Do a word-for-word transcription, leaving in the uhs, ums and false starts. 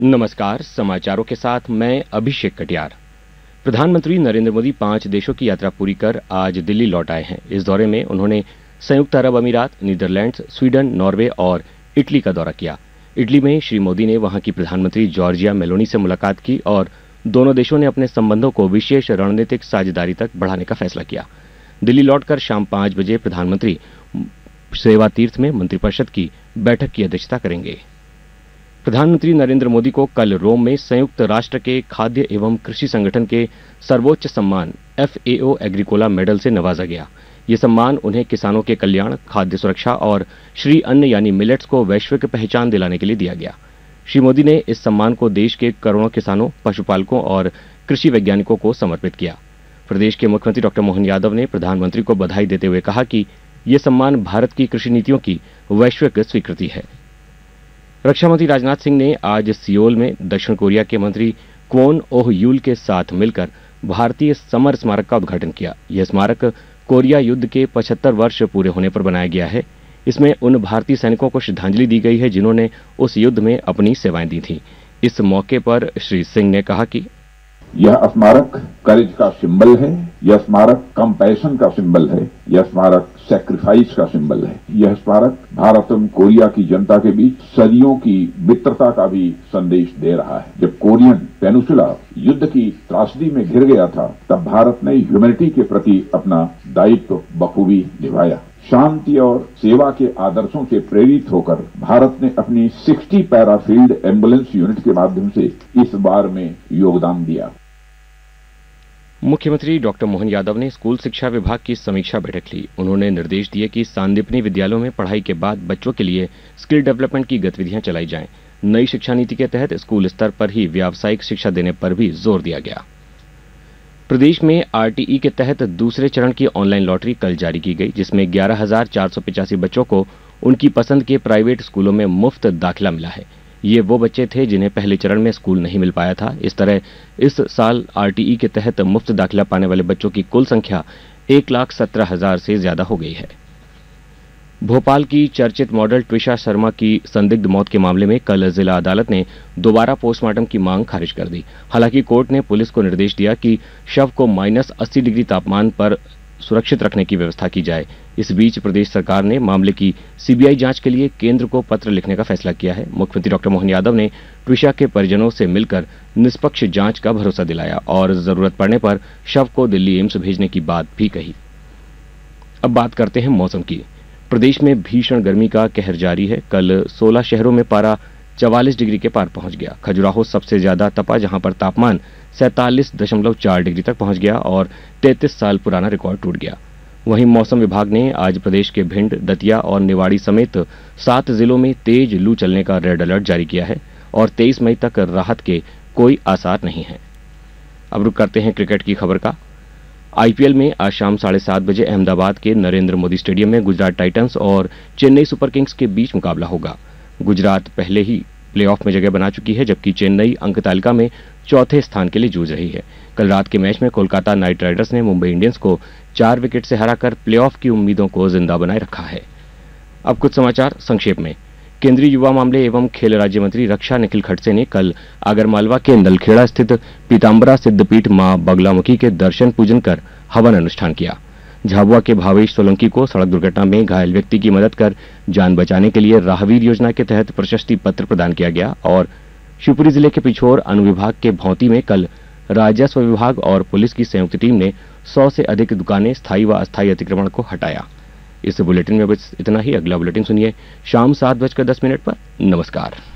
नमस्कार, समाचारों के साथ मैं अभिषेक कटियार। प्रधानमंत्री नरेंद्र मोदी पांच देशों की यात्रा पूरी कर आज दिल्ली लौट आए हैं। इस दौरे में उन्होंने संयुक्त अरब अमीरात, नीदरलैंड्स, स्वीडन, नॉर्वे और इटली का दौरा किया। इटली में श्री मोदी ने वहां की प्रधानमंत्री जॉर्जिया मेलोनी से मुलाकात की और दोनों देशों ने अपने संबंधों को विशेष रणनीतिक साझेदारी तक बढ़ाने का फैसला किया। दिल्ली लौटकर शाम पांच बजे प्रधानमंत्री सेवा तीर्थ में मंत्रिपरिषद की बैठक की अध्यक्षता करेंगे। प्रधानमंत्री नरेंद्र मोदी को कल रोम में संयुक्त राष्ट्र के खाद्य एवं कृषि संगठन के सर्वोच्च सम्मान F A O Agricola medal से नवाजा गया। ये सम्मान उन्हें किसानों के कल्याण, खाद्य सुरक्षा और श्री अन्न यानी मिलेट्स को वैश्विक पहचान दिलाने के लिए दिया गया। श्री मोदी ने इस सम्मान को देश के करोड़ों किसानों, पशुपालकों और कृषि वैज्ञानिकों को समर्पित किया। प्रदेश के मुख्यमंत्री डॉक्टर मोहन यादव ने प्रधानमंत्री को बधाई देते हुए कहा कि ये सम्मान भारत की कृषि नीतियों की वैश्विक स्वीकृति है। रक्षा मंत्री राजनाथ सिंह ने आज सियोल में दक्षिण कोरिया के मंत्री क्वोन ओह यूल के साथ मिलकर भारतीय समर स्मारक का उद्घाटन किया। यह स्मारक कोरिया युद्ध के पचहत्तर वर्ष पूरे होने पर बनाया गया है। इसमें उन भारतीय सैनिकों को श्रद्धांजलि दी गई है जिन्होंने उस युद्ध में अपनी सेवाएं दी थीं। इस मौके पर श्री सिंह ने कहा कि यह स्मारक करेज का सिंबल है, यह स्मारक कंपैशन का सिंबल है, यह स्मारक सैक्रिफाइस का सिंबल है। यह स्मारक भारत एवं कोरिया की जनता के बीच सदियों की मित्रता का भी संदेश दे रहा है। जब कोरियन पेनिसुला युद्ध की त्रासदी में घिर गया था, तब भारत ने ह्यूमैनिटी के प्रति अपना दायित्व बखूबी निभाया। शांति और सेवा के आदर्शों से प्रेरित होकर भारत ने अपनी साठ पैराफील्ड एम्बुलेंस यूनिट के माध्यम से इस बार में योगदान दिया। मुख्यमंत्री डॉक्टर मोहन यादव ने स्कूल शिक्षा विभाग की समीक्षा बैठक ली। उन्होंने निर्देश दिए कि सांदीपनी विद्यालयों में पढ़ाई के बाद बच्चों के लिए स्किल डेवलपमेंट की गतिविधियां चलाई जाएं। नई शिक्षा नीति के तहत स्कूल स्तर पर ही व्यावसायिक शिक्षा देने पर भी जोर दिया गया। प्रदेश में आर टी ई के तहत दूसरे चरण की ऑनलाइन लॉटरी कल जारी की गई, जिसमें ग्यारह हजार चार सौ पिचासी बच्चों को उनकी पसंद के प्राइवेट स्कूलों में मुफ्त दाखिला मिला है। ये वो बच्चे थे जिन्हें पहले चरण में स्कूल नहीं मिल पाया था। इस तरह इस साल आर टी ई के तहत मुफ्त दाखिला पाने वाले बच्चों की कुल संख्या एक लाख सत्रह हजार से ज्यादा हो गई है। भोपाल की चर्चित मॉडल ट्विशा शर्मा की संदिग्ध मौत के मामले में कल जिला अदालत ने दोबारा पोस्टमार्टम की मांग खारिज कर दी। हालांकि कोर्ट ने पुलिस को निर्देश दिया कि शव को माइनस अस्सी डिग्री तापमान पर सुरक्षित रखने की व्यवस्था की जाए। इस बीच प्रदेश सरकार ने मामले की सी बी आई जांच के लिए केंद्र को पत्र लिखने का फैसला किया है। मुख्यमंत्री डॉक्टर मोहन यादव ने ट्विशा के परिजनों से मिलकर निष्पक्ष जांच का भरोसा दिलाया और जरूरत पड़ने पर शव को दिल्ली एम्स भेजने की बात भी कही। अब बात करते हैं मौसम की। प्रदेश में भीषण गर्मी का कहर जारी है। कल सोलह शहरों में पारा चवालीस डिग्री के पार पहुंच गया। खजुराहो सबसे ज्यादा तपा, जहां पर तापमान सैंतालीस दशमलव चार डिग्री तक पहुंच गया और तैंतीस साल पुराना रिकॉर्ड टूट गया। वहीं मौसम विभाग ने आज प्रदेश के भिंड, दतिया और निवाड़ी समेत सात जिलों में तेज लू चलने का रेड अलर्ट जारी किया है और तेईस मई तक राहत के कोई आसार नहीं है। अब रुक करते हैं क्रिकेट की खबर का। आई पी एल में आज शाम साढ़े सात बजे अहमदाबाद के नरेंद्र मोदी स्टेडियम में गुजरात टाइटंस और चेन्नई सुपर किंग्स के बीच मुकाबला होगा। गुजरात पहले ही प्लेऑफ में जगह बना चुकी है, जबकि चेन्नई अंक तालिका में चौथे स्थान के लिए जूझ रही है। कल रात के मैच में कोलकाता नाइट राइडर्स ने मुंबई इंडियंस को चार विकेट से हराकर प्लेऑफ की उम्मीदों को जिंदा बनाए रखा है। अब कुछ समाचार संक्षेप में। केंद्रीय युवा मामले एवं खेल राज्य मंत्री रक्षा निखिल खड़से ने कल आगरमालवा के नलखेड़ा स्थित पीताम्बरा सिद्धपीठ मां बगलामुखी के दर्शन पूजन कर हवन अनुष्ठान किया। झाबुआ के भावेश सोलंकी को सड़क दुर्घटना में घायल व्यक्ति की मदद कर जान बचाने के लिए राहवीर योजना के तहत प्रशस्ति पत्र प्रदान किया गया। और शिवपुरी जिले के पिछोर अनुविभाग के भौंती में कल राजस्व विभाग और पुलिस की संयुक्त टीम ने सौ से अधिक दुकानें स्थायी व अस्थायी अतिक्रमण को हटाया। इस बुलेटिन में बस इतना ही। अगला बुलेटिन सुनिए शाम सात बजकर दस मिनट पर। नमस्कार।